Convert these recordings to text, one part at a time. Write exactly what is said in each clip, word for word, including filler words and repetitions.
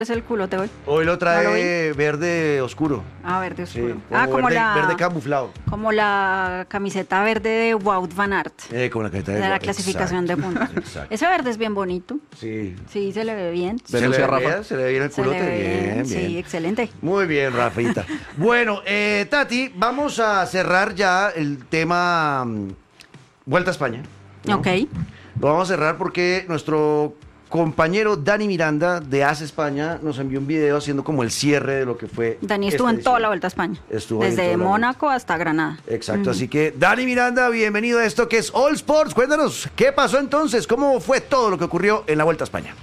es el culote hoy? Hoy lo ¿No lo trae verde oscuro. Ah, verde oscuro. Sí, ah, como verde, la verde camuflado. como la camiseta verde de Wout van Aert. Eh, como la camiseta De de la Wout, clasificación exacto, de puntos. exacto. Ese verde es bien bonito. Sí. Sí, se le ve bien. ¿Se le, Denuncia ve, Rafa. bien? ¿Se le ve bien el Se culote? le ve Bien, bien. bien. Sí, excelente. Muy bien, Rafita. Bueno, eh, Tati, vamos a cerrar ya el tema mm, Vuelta a España, ¿no? Ok. Lo vamos a cerrar porque nuestro compañero Dani Miranda de AS España nos envió un video haciendo como el cierre de lo que fue. Dani estuvo esta en toda edición. la Vuelta a España. Estuvo ahí en Desde toda la Mónaco hasta Granada. Exacto, Mm. así que Dani Miranda, bienvenido a esto que es All Sports. Cuéntanos, ¿qué pasó entonces? ¿Cómo fue todo lo que ocurrió en la Vuelta a España?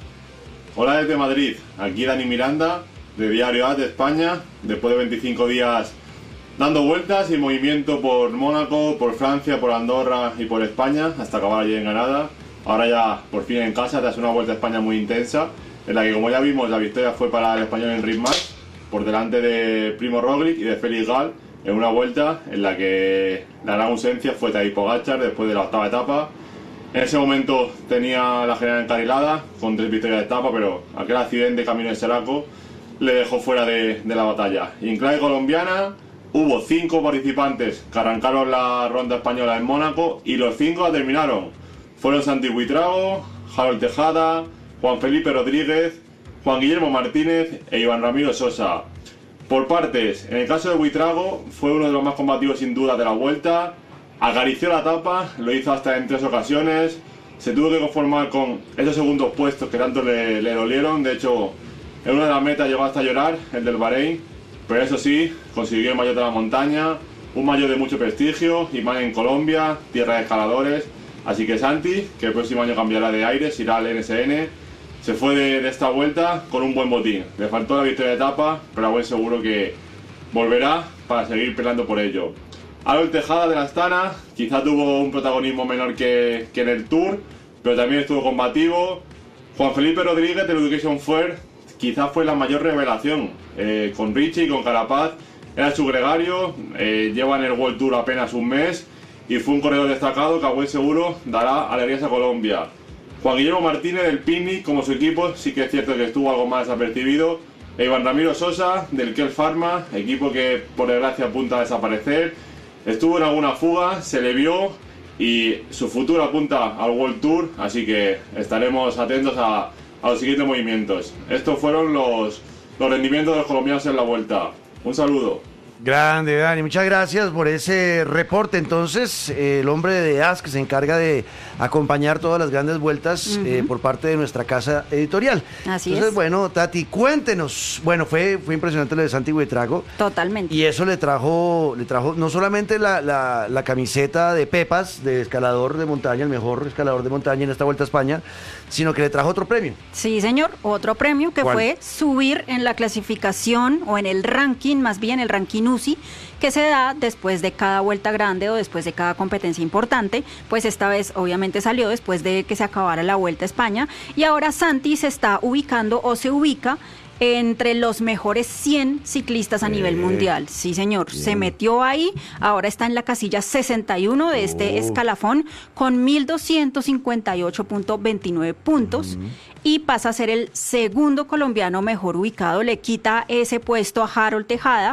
Hola desde Madrid, aquí Dani Miranda, de Diario A S de España, después de veinticinco días dando vueltas y movimiento por Mónaco, por Francia, por Andorra y por España, hasta acabar allí en Granada. Ahora ya por fin en casa, tras una Vuelta a España muy intensa, en la que como ya vimos la victoria fue para el español Enric Mas, por delante de Primo Roglic y de Félix Gall, en una vuelta en la que la gran ausencia fue Tadej Pogačar después de la octava etapa. En ese momento tenía la general encarrilada con tres victorias de etapa, pero aquel accidente camino en Seraco le dejó fuera de, de la batalla. Y en clave colombiana hubo cinco participantes que arrancaron la ronda española en Mónaco y los cinco la terminaron. Fueron Santi Buitrago, Harold Tejada, Juan Felipe Rodríguez, Juan Guillermo Martínez e Iván Ramiro Sosa. Por partes, en el caso de Buitrago fue uno de los más combativos sin duda de la vuelta. Acarició la etapa, lo hizo hasta en tres ocasiones, se tuvo que conformar con esos segundos puestos que tanto le, le dolieron. De hecho, en una de las metas llegó hasta llorar, el del Bahrein, pero eso sí, consiguió el maillot de la montaña, un maillot de mucho prestigio, y más en Colombia, tierra de escaladores. Así que Santi, que el próximo año cambiará de aires, irá al N S N, se fue de, de esta vuelta con un buen botín. Le faltó la victoria de etapa, pero a buen seguro que volverá para seguir peleando por ello. Harold Tejada de la Astana quizá tuvo un protagonismo menor que, que en el Tour, pero también estuvo combativo. Juan Felipe Rodríguez del Education First quizá fue la mayor revelación, eh, con Richie y con Carapaz. Era su gregario, eh, lleva en el World Tour apenas un mes y fue un corredor destacado que a buen seguro dará alegrías a Colombia. Juan Guillermo Martínez del Pini, como su equipo, sí que es cierto que estuvo algo más desapercibido. E Iván Ramiro Sosa del Kell Pharma, equipo que por desgracia apunta a desaparecer. Estuvo en alguna fuga, se le vio y su futuro apunta al World Tour, así que estaremos atentos a, a los siguientes movimientos. Estos fueron los, los rendimientos de los colombianos en la vuelta. Un saludo. Grande, Dani, muchas gracias por ese reporte. Entonces, eh, el hombre de A S que se encarga de acompañar todas las grandes vueltas uh-huh. eh, por parte de nuestra casa editorial. Así Entonces, es. bueno, Tati, cuéntenos. Bueno, fue, fue impresionante lo de Santi Buitrago. Totalmente. Y eso le trajo, le trajo no solamente la, la, la camiseta de Pepas, de escalador de montaña, el mejor escalador de montaña en esta Vuelta a España, sino que le trajo otro premio. Sí, señor, otro premio que ¿Cuál? fue subir en la clasificación o en el ranking, más bien el ranking U C I, que se da después de cada vuelta grande o después de cada competencia importante. Pues esta vez obviamente salió después de que se acabara la Vuelta a España, y ahora Santi se está ubicando o se ubica entre los mejores cien ciclistas a Eh, nivel mundial. Sí, señor, bien. se metió ahí, ahora está en la casilla sesenta y uno de este Oh. escalafón con mil doscientos cincuenta y ocho punto veintinueve puntos Ujú. y pasa a ser el segundo colombiano mejor ubicado. Le quita ese puesto a Harold Tejada,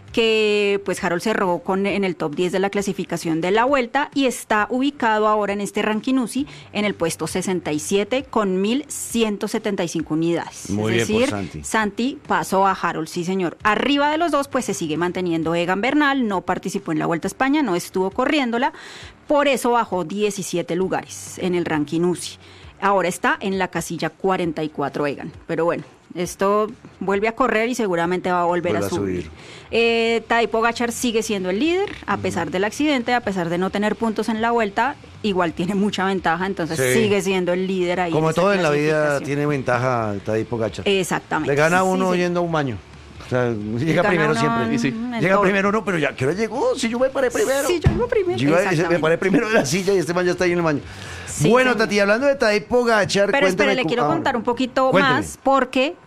que pues Harold cerró con, en el top diez de la clasificación de la Vuelta, y está ubicado ahora en este ranking U C I en el puesto sesenta y siete con mil ciento setenta y cinco unidades. Muy es bien por decir, Santi. Santi pasó a Harold, sí señor. Arriba de los dos pues se sigue manteniendo Egan Bernal, no participó en la Vuelta a España, no estuvo corriéndola, por eso bajó diecisiete lugares en el ranking U C I. Ahora está en la casilla cuarenta y cuatro Egan, pero bueno, esto vuelve a correr y seguramente va a volver Vuelve a a subir. subir. Eh, Tadej Pogačar sigue siendo el líder, a pesar del accidente, a pesar de no tener puntos en la vuelta, igual tiene mucha ventaja, entonces Sí. sigue siendo el líder ahí. Como esa todo en la vida clasificación. tiene ventaja Tadej Pogačar. Exactamente. Le gana sí, uno sí, sí. yendo a un baño. O sea, llega Gana primero uno siempre. en- Y sí. en Llega todo. primero uno, pero ya, ¿qué hora llegó? Si yo me paré primero. Sí, yo iba primero. Yo iba- me Exactamente. paré primero de la silla y este man ya está ahí en el baño. Sí, bueno, señor. Tati, hablando de Tadej Pogačar, Pero espere, cuéntame le cu- quiero ah, contar un poquito cuénteme. más, porque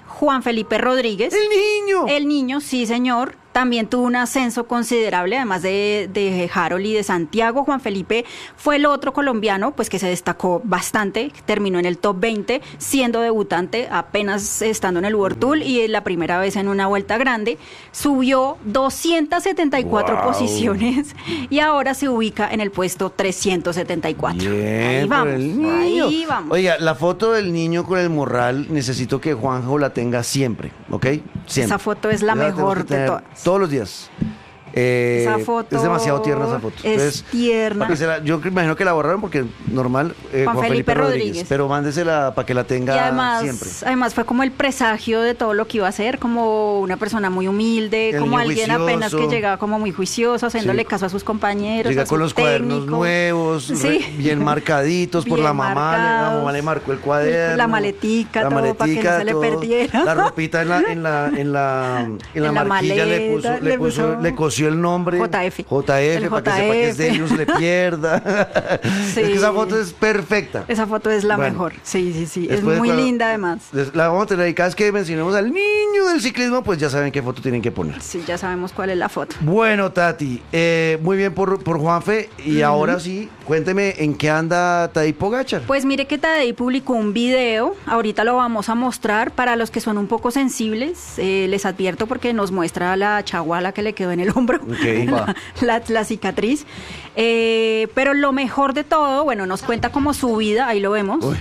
Juan Felipe Rodríguez. ¡El niño! El niño, sí, señor. También tuvo un ascenso considerable, además de, de Harold y de Santiago. Juan Felipe fue el otro colombiano, pues que se destacó bastante, terminó en el top veinte, siendo debutante apenas estando en el World Tour y la primera vez en una vuelta grande. Subió doscientas setenta y cuatro Wow. posiciones y ahora se ubica en el puesto trescientos setenta y cuatro. Bien, ahí por vamos, el niño. ahí vamos. Oiga, la foto del niño con el morral, necesito que Juanjo la tenga siempre, ¿ok? Siempre. Esa foto es la Esa tenemos mejor que de tener todas. Todos los días. Eh, Esa foto es demasiado tierna esa foto. es tierna. para que se la- yo imagino que la borraron porque normal eh, Juan Juan, Felipe, Felipe Rodríguez, Rodríguez. pero mándesela para que la tenga Y además, siempre. además fue como el presagio de todo lo que iba a ser, como una persona muy humilde, El como niño alguien juicioso. apenas que llegaba como muy juicioso, haciéndole Sí. caso a sus compañeros. Llega a con su los cuadernos técnico. nuevos, Sí. re- bien marcaditos por Bien la mamá. La marcados. mamá le marcó el cuaderno. La maletica, la todo, para que no se le todo. perdiera. La ropita en la, en la, en la, en la En la marquilla le, puso, maleta, le, le puso- puso le cosió el nombre. J F. J F, El para que sepa que es de él, no se le pierda. Sí. Es que esa foto es perfecta. Esa foto es la Bueno. mejor. Sí, sí, sí. Es Después, muy cuando- linda además. les- La vamos a tener ahí. Cada vez que mencionemos al niño del ciclismo, pues ya saben qué foto tienen que poner. Sí, ya sabemos cuál es la foto. Bueno, Tati, eh, muy bien por, por Juanfe. Y ahora sí, cuénteme en qué anda Tadej Pogačar. Pues mire que Tadej publicó un video, ahorita lo vamos a mostrar. Para los que son un poco sensibles, eh, les advierto porque nos muestra la chaguala que le quedó en el hombro, Ok. Upa. la, la cicatriz. Eh, pero lo mejor de todo, bueno, nos cuenta como su vida, ahí lo vemos, Uy.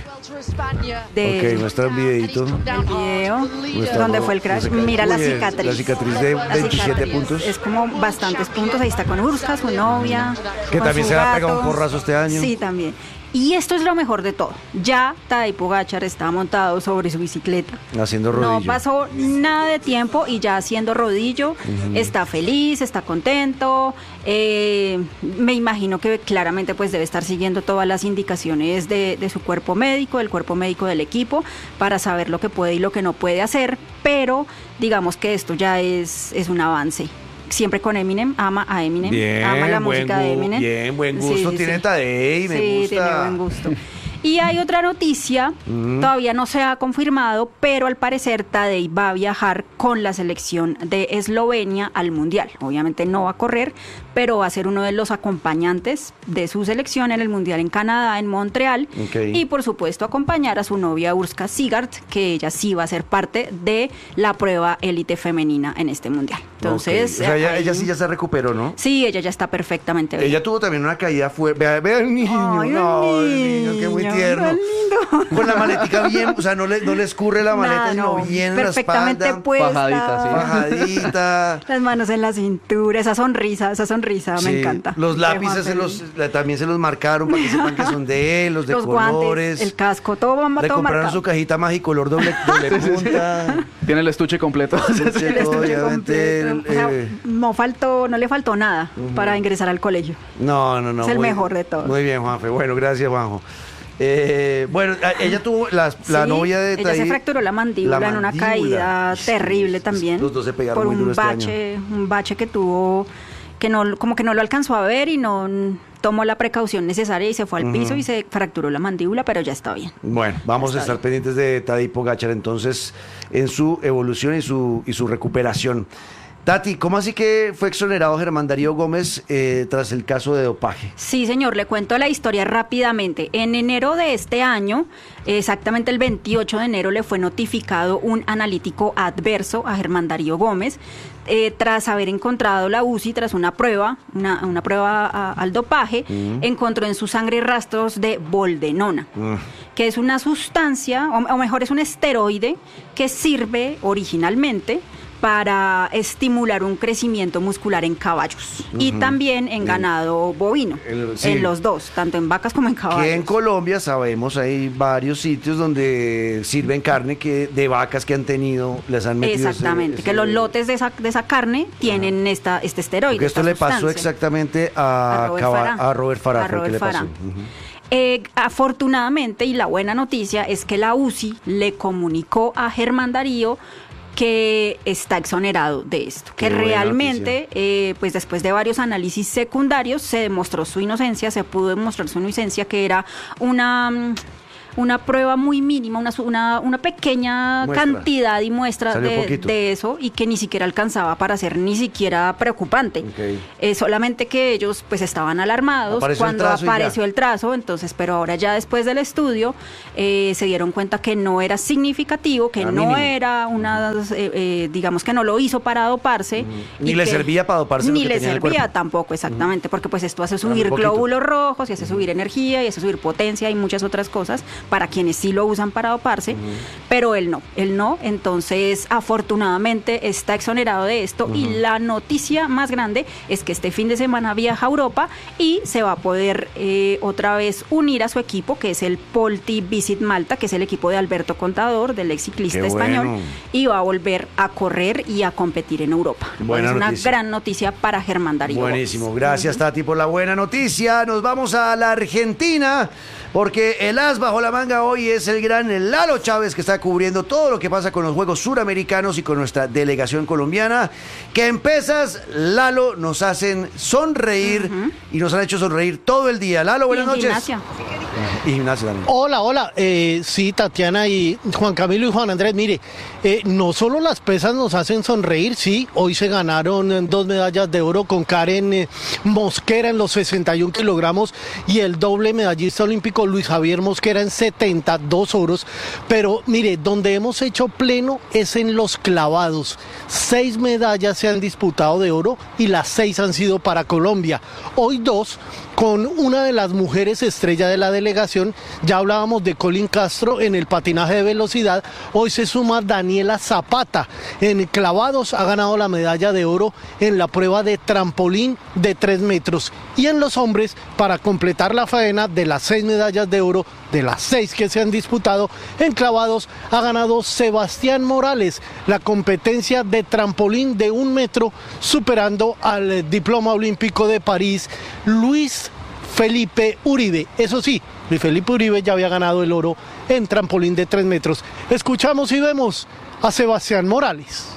de Ok, muestra el videito. el video, Muestra- donde fue el crash. Mira la Uy, es- cicatriz. La cicatriz de La veintisiete cicatriz. puntos. Es como bastantes puntos. Ahí está con Urska, su novia. Que con también su se va a pegar gato. un porrazo este año. Sí, también. Y esto es lo mejor de todo. Ya Tadej Pogačar está montado sobre su bicicleta. Haciendo rodillo. No pasó nada de tiempo y ya haciendo rodillo, está feliz, está contento. eh, me imagino que claramente pues debe estar siguiendo todas las indicaciones de, de su cuerpo médico, del cuerpo médico del equipo, para saber lo que puede y lo que no puede hacer. Pero digamos que esto ya es, es un avance. Siempre con Eminem, ama a Eminem, Bien, ama la buen música de gu- Eminem. bien, buen Sí, gusto sí, tiene sí. Tadej, me Sí, gusta. tiene buen gusto. Y hay otra noticia, Mm. todavía no se ha confirmado, pero al parecer Tadej va a viajar con la selección de Eslovenia al Mundial. Obviamente no va a correr, pero va a ser uno de los acompañantes de su selección en el Mundial en Canadá, en Montreal. Ok. Y por supuesto acompañar a su novia Urska Sigart, que ella sí va a ser parte de la prueba élite femenina en este Mundial. Entonces, Ok. O sea, ella, ahí- ella sí ya se recuperó, ¿no? Sí, ella ya está perfectamente bien. Ella tuvo también una caída fuerte. Vea, vea el niño. Ay, el no, el niño, qué muy niño, tierno. tan lindo. Con la maletica bien, o sea, no le, no le escurre la maleta, Nada, sino no, bien en la perfectamente espalda. puesta. Fajadita, sí. Bajadita. Las manos en la cintura, esa sonrisa, esa sonrisa, Sí, me encanta. Los De lápices se Juan los, Felipe. la- también se los marcaron para que sepan que son de él, los de Los colores. guantes, el casco, todo va Le todo compraron marcado. su cajita magicolor doble, doble punta. Tiene el estuche completo. Estuche, El estuche obviamente, el, completo. O sea, eh, no faltó, no le faltó nada para ingresar al colegio. No, no, no. Es el muy- mejor de todos. Muy bien, Juanfe. Bueno, gracias, Juanjo. Eh, bueno, a- ella tuvo la, la Sí, novia de ella Tadej- se fracturó la mandíbula, la en una mandíbula. caída terrible también. Los dos se pegaron por muy duro un este bache, un bache que tuvo, que no, como que no lo alcanzó a ver y no mm, tomó la precaución necesaria y se fue al piso y se fracturó la mandíbula, pero ya está bien. Bueno, vamos a Está estar pendientes de Tadej Pogačar entonces en su evolución y su, y su recuperación. Tati, ¿cómo así que fue exonerado Germán Darío Gómez eh, tras el caso de dopaje? Sí, señor, le cuento la historia rápidamente. En enero de este año, exactamente el veintiocho de enero, le fue notificado un analítico adverso a Germán Darío Gómez eh, tras haber encontrado la U C I, tras una prueba, una, una prueba a- al dopaje, encontró en su sangre rastros de boldenona, Mm. que es una sustancia, o, o mejor es un esteroide que sirve originalmente para estimular un crecimiento muscular en caballos y también en ganado bovino, El- sí. en los dos, tanto en vacas como en caballos. Que en Colombia sabemos hay varios sitios donde sirven carne que de vacas que han tenido, les han metido ese- Exactamente, ese- que los lotes de esa, de esa carne tienen esta, este esteroide. Porque esto esta le pasó sustancia. exactamente a, A Robert Cava- Farah. a Robert Farah. A fue el que Robert le pasó. Farah. Ujú. Eh, afortunadamente, y la buena noticia es que la U C I le comunicó a Germán Darío que está exonerado de esto, Qué que buena realmente, eh, pues después de varios análisis secundarios, se demostró su inocencia, se pudo demostrar su inocencia, que era una... mm, una prueba muy mínima, una, una, una pequeña muestra. cantidad y muestra de, de eso, y que ni siquiera alcanzaba para ser ni siquiera preocupante. Okay. Eh, solamente que ellos pues estaban alarmados apareció cuando el trazo apareció el trazo, entonces, pero ahora ya después del estudio eh, se dieron cuenta que no era significativo, que era no mínimo. era una, eh, eh, digamos que no lo hizo para doparse. Uh-huh. Ni le que, servía para doparse. Ni lo que le tenía en el servía cuerpo. tampoco, exactamente, uh-huh. porque pues esto hace Era muy subir poquito. glóbulos rojos y hace uh-huh. subir energía y hace subir potencia y muchas otras cosas para quienes sí lo usan para doparse, uh-huh. pero él no, él no, entonces afortunadamente está exonerado de esto, uh-huh. y la noticia más grande es que este fin de semana viaja a Europa y se va a poder eh, otra vez unir a su equipo, que es el Polti Visit Malta, que es el equipo de Alberto Contador, del ex ciclista Qué español, bueno. y va a volver a correr y a competir en Europa. Buena es una noticia. gran noticia para Germán Darío. Buenísimo, gracias Tati por la buena noticia. Nos vamos a la Argentina, porque el as bajo la manga hoy es el gran Lalo Chávez, que está cubriendo todo lo que pasa con los Juegos Suramericanos y con nuestra delegación colombiana, que en pesas, Lalo, nos hacen sonreír, uh-huh. y nos han hecho sonreír todo el día. Lalo, buenas noches. Gimnasia. Y gimnasia también. Hola, hola. Eh, sí, Tatiana y Juan Camilo y Juan Andrés, mire, eh, no solo las pesas nos hacen sonreír, sí, hoy se ganaron dos medallas de oro con Karen eh, Mosquera en los sesenta y uno kilogramos y el doble medallista olímpico Luis Javier Mosquera en setenta, dos oros, pero mire, donde hemos hecho pleno es en los clavados. Seis medallas se han disputado de oro y las seis han sido para Colombia. Hoy dos, con una de las mujeres estrella de la delegación. Ya hablábamos de Colin Castro en el patinaje de velocidad, hoy se suma Daniela Zapata. En clavados ha ganado la medalla de oro en la prueba de trampolín de tres metros. Y en los hombres, para completar la faena de las seis medallas de oro, de las seis que se han disputado en clavados, ha ganado Sebastián Morales la competencia de trampolín de un metro, superando al diploma olímpico de París, Luis Felipe Uribe. Eso sí, Luis Felipe Uribe ya había ganado el oro en trampolín de tres metros. Escuchamos y vemos a Sebastián Morales.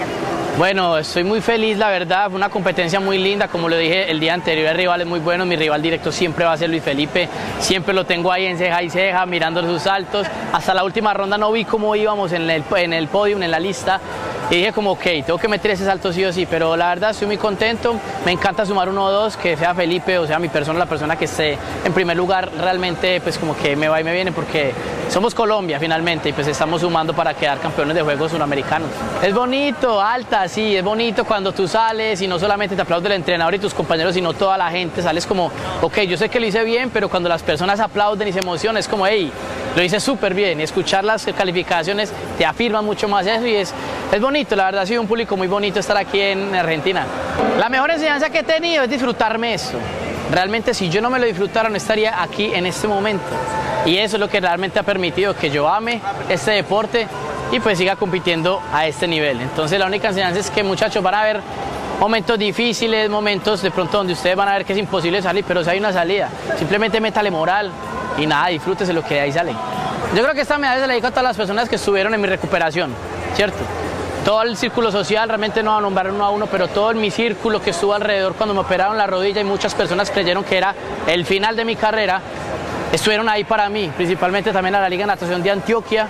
Bueno, estoy muy feliz, la verdad, fue una competencia muy linda, como lo dije el día anterior, el rival es muy bueno, mi rival directo siempre va a ser Luis Felipe, siempre lo tengo ahí en ceja y ceja, mirando sus saltos, hasta la última ronda no vi cómo íbamos en el, en el podium, en la lista, y dije como, ok, tengo que meter ese salto sí o sí, pero la verdad estoy muy contento, me encanta sumar uno o dos, que sea Felipe, o sea, mi persona, la persona que esté en primer lugar, realmente pues como que me va y me viene, porque somos Colombia finalmente, y pues estamos sumando para quedar campeones de Juegos Suramericanos. Es bonito, alta, sí, es bonito cuando tú sales y no solamente te aplaude el entrenador y tus compañeros, sino toda la gente, sales como, ok, yo sé que lo hice bien, pero cuando las personas aplauden y se emocionan, es como, hey, lo hice súper bien, y escuchar las calificaciones te afirman mucho más eso, y es, es bonito, la verdad ha sido un público muy bonito estar aquí en Argentina. La mejor enseñanza que he tenido es disfrutarme esto. Realmente si yo no me lo disfrutara no estaría aquí en este momento, y eso es lo que realmente ha permitido que yo ame este deporte y pues siga compitiendo a este nivel. Entonces la única enseñanza es que, muchachos, van a haber momentos difíciles, momentos de pronto donde ustedes van a ver que es imposible salir, pero si hay una salida, simplemente métale moral y nada, disfrútese lo que de ahí sale. Yo creo que esta medalla se la dedico a todas las personas que estuvieron en mi recuperación, ¿cierto? Todo el círculo social, realmente no va a nombrar uno a uno, pero todo en mi círculo que estuvo alrededor cuando me operaron la rodilla y muchas personas creyeron que era el final de mi carrera, estuvieron ahí para mí, principalmente también a la Liga de Natación de Antioquia,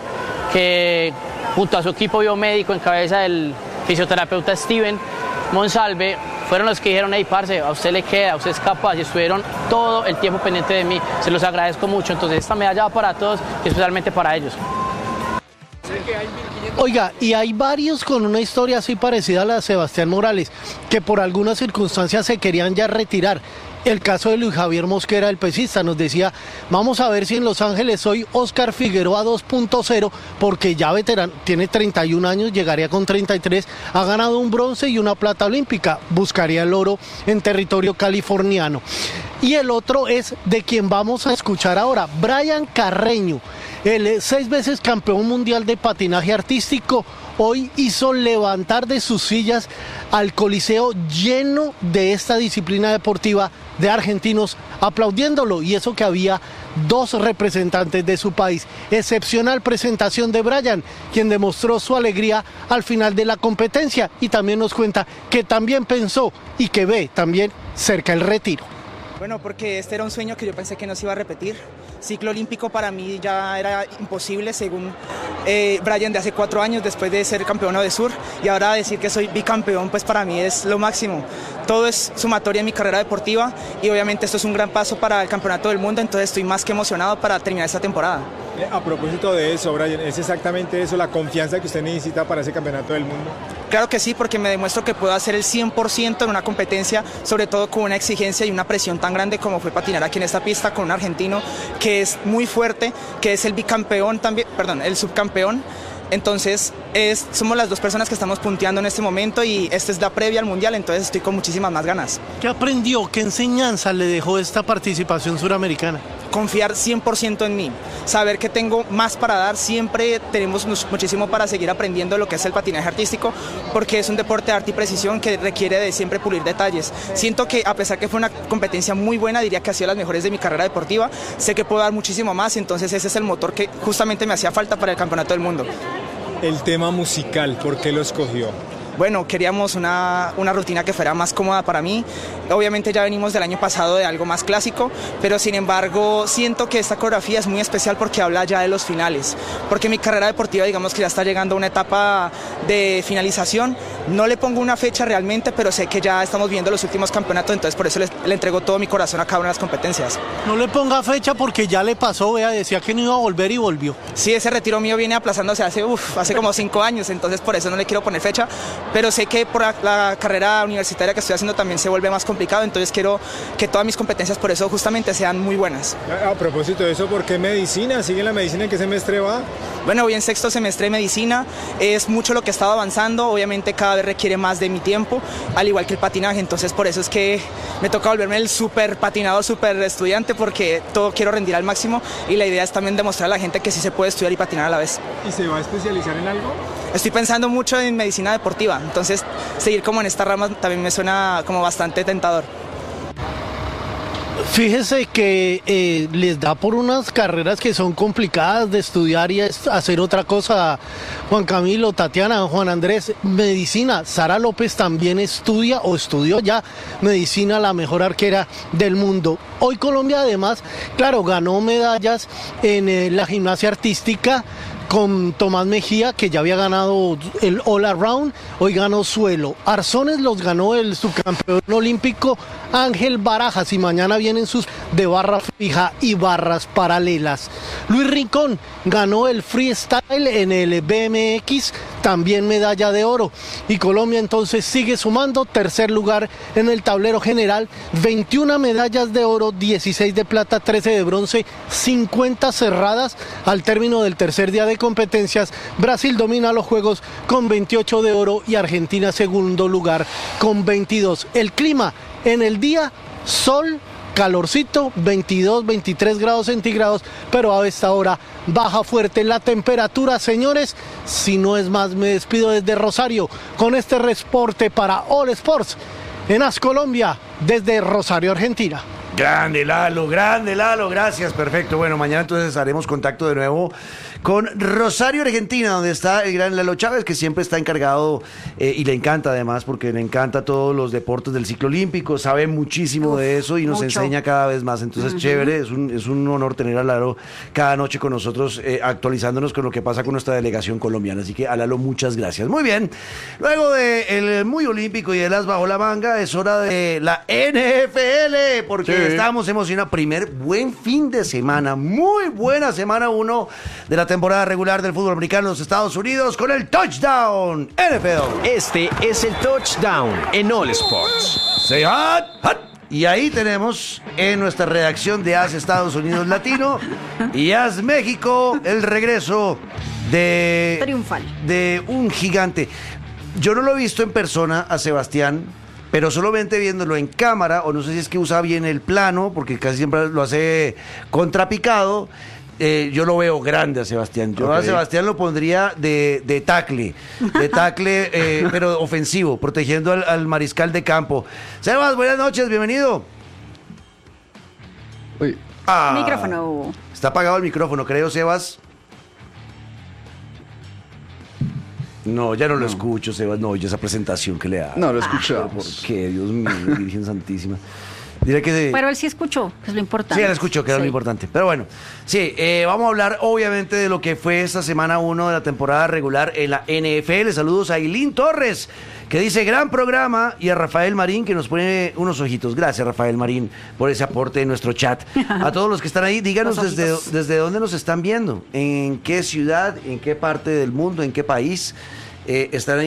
que junto a su equipo biomédico en cabeza del fisioterapeuta Steven Monsalve, fueron los que dijeron, hey, parce, a usted le queda, usted es capaz, y estuvieron todo el tiempo pendiente de mí, se los agradezco mucho. Entonces esta medalla va para todos y especialmente para ellos. Oiga, y hay varios con una historia así parecida a la de Sebastián Morales, que por algunas circunstancias se querían ya retirar. El caso de Luis Javier Mosquera, el pesista, nos decía, vamos a ver si en Los Ángeles soy Oscar Figueroa dos punto cero, porque ya veterano, tiene treinta y un años, llegaría con treinta y tres, ha ganado un bronce y una plata olímpica, buscaría el oro en territorio californiano. Y el otro es de quien vamos a escuchar ahora, Brian Carreño, el seis veces campeón mundial de patinaje artístico, hoy hizo levantar de sus sillas al coliseo lleno de esta disciplina deportiva de argentinos aplaudiéndolo, y eso que había dos representantes de su país. Excepcional presentación de Brian, quien demostró su alegría al final de la competencia y también nos cuenta que también pensó y que ve también cerca el retiro. Bueno, porque este era un sueño que yo pensé que no se iba a repetir. Ciclo olímpico para mí ya era imposible, según eh, Brian de hace cuatro años, después de ser campeón de Sur, y ahora decir que soy bicampeón, pues para mí es lo máximo. Todo es sumatoria en mi carrera deportiva y obviamente esto es un gran paso para el campeonato del mundo, entonces estoy más que emocionado para terminar esta temporada. A propósito de eso, Brian, ¿es exactamente eso, la confianza que usted necesita para ese campeonato del mundo? Claro que sí, porque me demuestro que puedo hacer el cien por ciento en una competencia, sobre todo con una exigencia y una presión tan grande como fue patinar aquí en esta pista con un argentino que es muy fuerte, que es el bicampeón también, perdón, el subcampeón. Entonces es, somos las dos personas que estamos punteando en este momento y esta es la previa al Mundial, entonces estoy con muchísimas más ganas. ¿Qué aprendió? ¿Qué enseñanza le dejó esta participación suramericana? Confiar cien por ciento en mí, saber que tengo más para dar, siempre tenemos muchísimo para seguir aprendiendo lo que es el patinaje artístico, porque es un deporte de arte y precisión que requiere de siempre pulir detalles. Siento que a pesar que fue una competencia muy buena, diría que ha sido las mejores de mi carrera deportiva, sé que puedo dar muchísimo más, entonces ese es el motor que justamente me hacía falta para el Campeonato del Mundo. El tema musical, ¿por qué lo escogió? Bueno, queríamos una, una rutina que fuera más cómoda para mí. Obviamente ya venimos del año pasado de algo más clásico, pero sin embargo siento que esta coreografía es muy especial porque habla ya de los finales. Porque mi carrera deportiva, digamos que ya está llegando a una etapa de finalización. No le pongo una fecha realmente, pero sé que ya estamos viendo los últimos campeonatos, entonces por eso le, le entrego todo mi corazón a cada una de las competencias. No le ponga fecha porque ya le pasó, vea, decía que no iba a volver y volvió. Sí, ese retiro mío viene aplazándose hace, uf, hace como cinco años, entonces por eso no le quiero poner fecha, pero sé que por la, la carrera universitaria que estoy haciendo también se vuelve más complicado, entonces quiero que todas mis competencias por eso justamente sean muy buenas. A, a propósito de eso, ¿por qué medicina? ¿Sigue en la medicina? ¿En qué semestre va? Bueno, voy en sexto semestre de medicina, es mucho lo que he estado avanzando, obviamente cada vez requiere más de mi tiempo, al igual que el patinaje, entonces por eso es que me toca volverme el súper patinador, súper estudiante, porque todo quiero rendir al máximo y la idea es también demostrar a la gente que sí se puede estudiar y patinar a la vez. ¿Y se va a especializar en algo? Estoy pensando mucho en medicina deportiva, entonces seguir como en esta rama también me suena como bastante tentador. Fíjese que eh, les da por unas carreras que son complicadas de estudiar y hacer otra cosa. Juan Camilo, Tatiana, Juan Andrés, medicina. Sara López también estudia o estudió ya medicina, la mejor arquera del mundo. Hoy Colombia además, claro, ganó medallas en eh, la gimnasia artística con Tomás Mejía, que ya había ganado el All Around, hoy ganó suelo. Arzones los ganó el subcampeón olímpico Ángel Barajas y mañana vienen sus de barra fija y barras paralelas. Luis Rincón ganó el freestyle en el B M X, también medalla de oro. Y Colombia entonces sigue sumando, tercer lugar en el tablero general, veintiuna medallas de oro, dieciséis de plata, trece de bronce, cincuenta cerradas al término del tercer día de competencias. Brasil domina los juegos con veintiocho de oro y Argentina segundo lugar con veintidós. El clima en el día, sol, calorcito, veintidós, veintitrés grados centígrados, pero a esta hora baja fuerte la temperatura, señores. Si no es más, me despido desde Rosario con este reporte para All Sports en AS Colombia desde Rosario, Argentina. Grande Lalo, grande Lalo, gracias, perfecto. Bueno, mañana entonces haremos contacto de nuevo con Rosario, Argentina, donde está el gran Lalo Chávez, que siempre está encargado eh, y le encanta además, porque le encanta todos los deportes del ciclo olímpico, sabe muchísimo Uf, de eso y nos mucho. enseña cada vez más. Entonces, uh-huh. chévere, es un, es un honor tener a Lalo cada noche con nosotros, eh, actualizándonos con lo que pasa con nuestra delegación colombiana. Así que a Lalo, muchas gracias. Muy bien, luego del muy olímpico y el as bajo la manga, es hora de la N F L, porque sí. estamos emocionados. Primer buen fin de semana, muy buena semana uno de la temporada regular del fútbol americano en los Estados Unidos con el Touchdown N F L. Este es el Touchdown en All Sports. Say hot, hot. Y ahí tenemos en nuestra redacción de AS Estados Unidos Latino y AS México el regreso de triunfal de un gigante. Yo no lo he visto en persona a Sebastián, pero solamente viéndolo en cámara, o no sé si es que usa bien el plano, porque casi siempre lo hace contrapicado. Eh, yo lo veo grande a Sebastián. Yo okay. a Sebastián lo pondría de, de tackle, de tackle, eh, pero ofensivo, protegiendo al, al mariscal de campo. Sebas, buenas noches, bienvenido. Uy. Ah, micrófono. Está apagado el micrófono, creo, Sebas. No, ya no, no lo escucho, Sebas. No, y esa presentación que le da. No, lo escucho. Ah, ¿por qué? Dios mío, Virgen Santísima. Diré que... Pero él sí escuchó, que es lo importante. Sí, él escuchó, que era Sí. lo importante. Pero bueno, sí, eh, vamos a hablar obviamente de lo que fue esta semana uno de la temporada regular en la N F L. Saludos a Ailín Torres, que dice gran programa, y a Rafael Marín, que nos pone unos ojitos. Gracias, Rafael Marín, por ese aporte en nuestro chat. A todos los que están ahí, díganos Los desde, ojitos. desde dónde nos están viendo, en qué ciudad, en qué parte del mundo, en qué país eh, están ahí